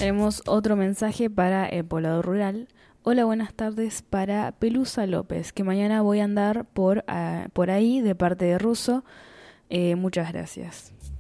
Tenemos otro mensaje para el poblador rural. Hola, buenas tardes para Pelusa López, que mañana voy a andar por ahí de parte de Russo. Muchas gracias.